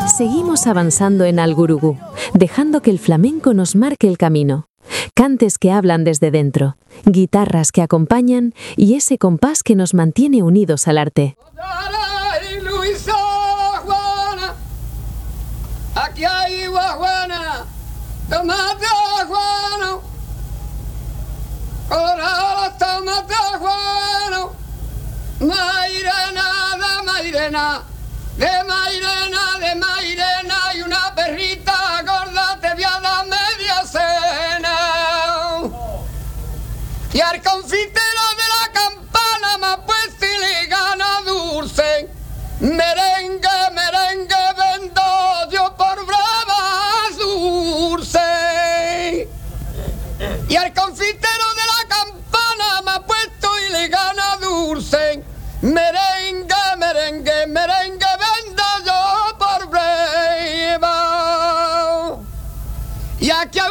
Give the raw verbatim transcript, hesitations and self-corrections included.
Seguimos avanzando en Algurugú, dejando que el flamenco nos marque el camino. Cantes que hablan desde dentro, guitarras que acompañan y ese compás que nos mantiene unidos al arte. Ay, Luisa Juana, aquí hay guajuana, tomate Juana, ahora tomate Juana, Mairena de Mairena, de Mairena, de Mairena, y una perrita gorda te voy a dar media cena. Y al confitero de la campana me ha puesto y le gana dulce. Merengue, merengue, vendo yo por brava dulce. Y al confitero de la campana me ha puesto y le gana dulce. Merengue, merengue, merengue, vendo yo por brava. Y aquí